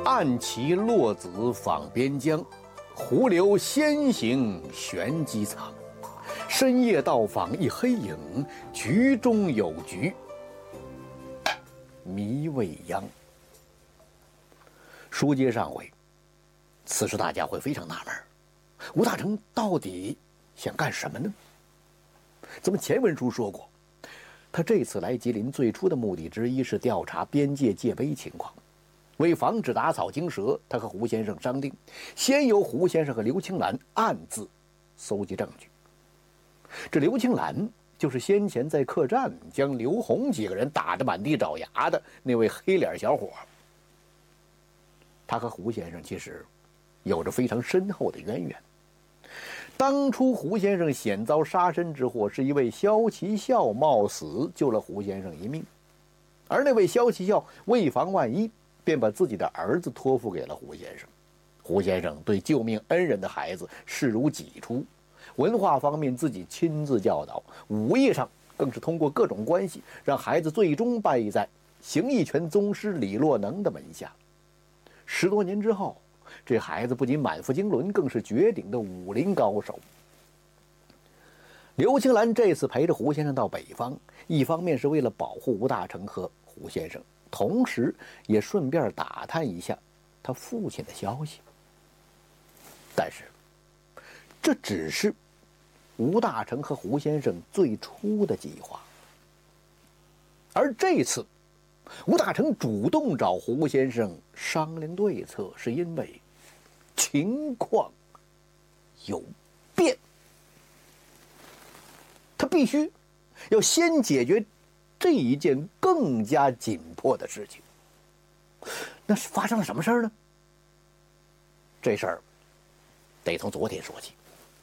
暗骑落子访边疆，胡留先行悬机藏。深夜到访一黑影，局中有局，迷未央。书接上回，此时大家会非常纳闷，吴大成到底想干什么呢？咱们前文书说过，他这次来吉林最初的目的之一是调查边界戒备情况。为防止打草惊蛇，他和胡先生商定，先由胡先生和刘青兰暗自搜集证据。这刘青兰就是先前在客栈将刘洪几个人打得满地找牙的那位黑脸小伙。他和胡先生其实有着非常深厚的渊源。当初胡先生险遭杀身之祸，是一位萧其孝冒死救了胡先生一命，而那位萧其孝为防万一，便把自己的儿子托付给了胡先生。胡先生对救命恩人的孩子视如己出，文化方面自己亲自教导，武艺上更是通过各种关系，让孩子最终拜在形意拳宗师李若能的门下。10多年之后，这孩子不仅满腹经纶，更是绝顶的武林高手。刘青兰这次陪着胡先生到北方，一方面是为了保护吴大成和胡先生，同时也顺便打探一下他父亲的消息。但是这只是吴大成和胡先生最初的计划，而这次吴大成主动找胡先生商量对策，是因为情况有变，他必须要先解决这一件更加紧迫的事情。那是发生了什么事儿呢？这事儿得从昨天说起。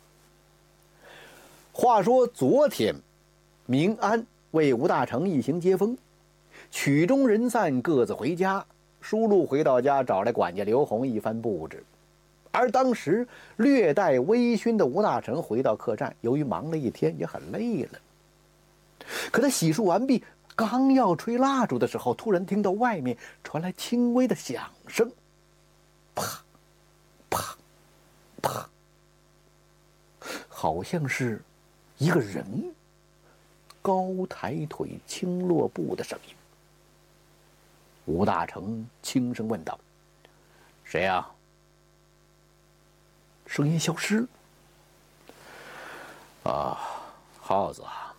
话说昨天，明安为吴大成一行接风，曲终人散，各自回家。叔禄回到家，找来管家刘洪一番布置。而当时略带微醺的吴大成回到客栈，由于忙了一天，也很累了。可他洗漱完毕，刚要吹蜡烛的时候，突然听到外面传来轻微的响声，啪啪啪，好像是一个人高抬腿轻落步的声音。吴大成轻声问道：“谁呀？”声音消失。耗子啊。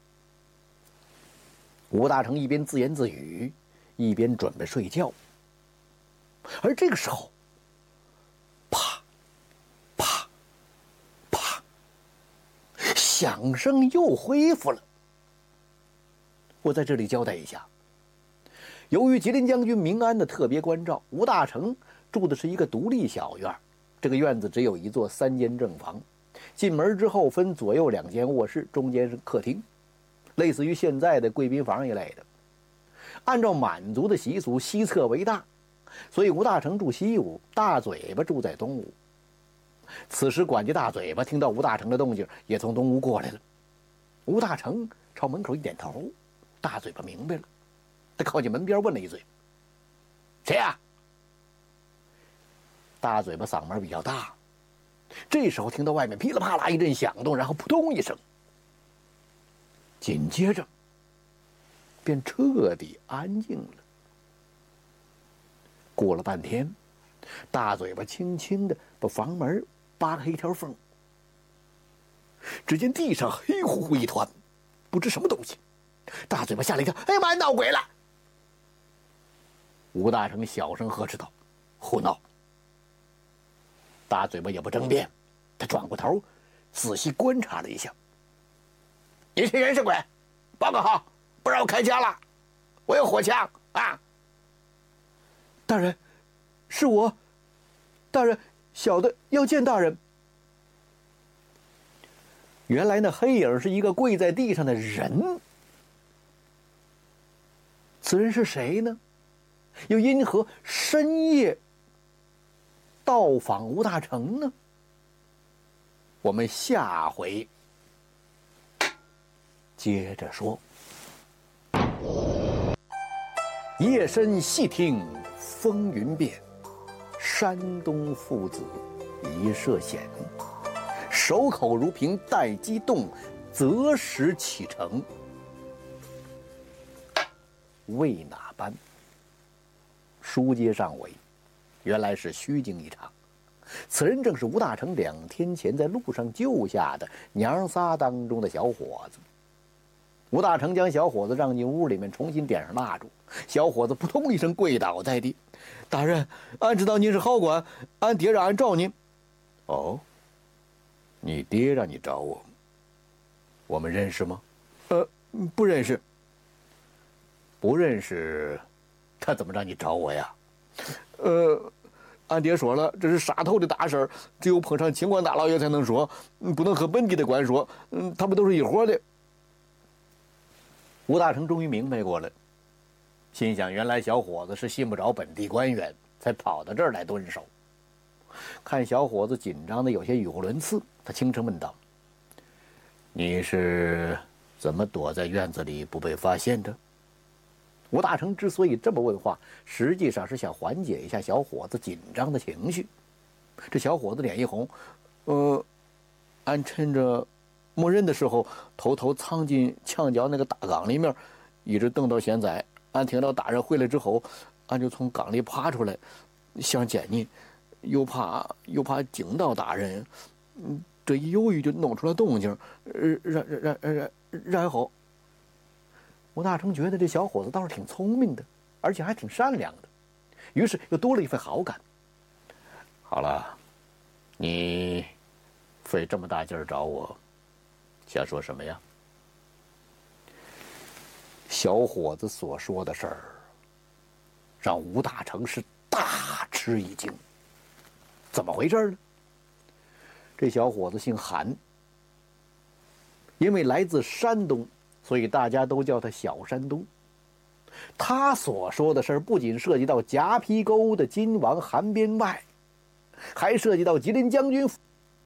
吴大成一边自言自语，一边准备睡觉。而这个时候，啪啪啪，响声又恢复了。我在这里交代一下，由于吉林将军明安的特别关照，吴大成住的是一个独立小院。这个院子只有一座3间正房，进门之后分左右2间卧室，中间是客厅，类似于现在的贵宾房一类的。按照满族的习俗，西侧为大，所以吴大成住西屋，大嘴巴住在东屋。此时管家大嘴巴听到吴大成的动静，也从东屋过来了。吴大成朝门口一点头，大嘴巴明白了，他靠近门边问了一嘴：“谁呀？”大嘴巴嗓门比较大，这时候听到外面噼里啪啦一阵响动，然后扑通一声，紧接着便彻底安静了。过了半天，大嘴巴轻轻地把房门扒开一条缝，只见地上黑乎乎一团，不知什么东西。大嘴巴吓了一跳：“哎呀妈呀，闹鬼了！”吴大成小声呵斥道：“胡闹！”大嘴巴也不争辩，他转过头仔细观察了一下：“你是人是鬼？报告好，不让我开枪了，我有火枪啊！”“大人，是我，大人，小的要见大人。”原来那黑影是一个跪在地上的人。此人是谁呢？又因何深夜到访吴大成呢？我们下回接着说。夜深细听风云变， 山东父子一涉险，守口如瓶，待机动，择时启程。为哪般？书接上回，原来是虚惊一场。此人正是吴大成2天前在路上救下的娘仨当中的小伙子。吴大成将小伙子让进屋里面，重新点上蜡烛。小伙子扑通一声跪倒在地：“大人，俺知道您是好官，俺爹让俺找您。”“哦，你爹让你找我？我们认识吗？”“不认识。”“不认识，他怎么让你找我呀？”“俺爹说了，这是杀头的大事儿，只有碰上清官大老爷才能说，不能和本地的官说。他们都是一伙的。”吴大成终于明白过来，心想原来小伙子是信不着本地官员，才跑到这儿来蹲守。看小伙子紧张的有些语无伦次，他轻声问道：“你是怎么躲在院子里不被发现的？”吴大成之所以这么问话，实际上是想缓解一下小伙子紧张的情绪。这小伙子脸一红：“俺趁着没人的时候，偷偷藏进墙角那个大缸里面，一直等到现在。俺听到大人回来之后，俺就从缸里爬出来，想见你，又怕惊到大人，这一犹豫就弄出了动静。然后。”吴大成觉得这小伙子倒是挺聪明的，而且还挺善良的，于是又多了一份好感。好了，你费这么大劲儿找我，想说什么呀？小伙子所说的事儿，让吴大成是大吃一惊。怎么回事呢？这小伙子姓韩，因为来自山东，所以大家都叫他小山东。他所说的事儿不仅涉及到夹皮沟的金王韩边外，还涉及到吉林将军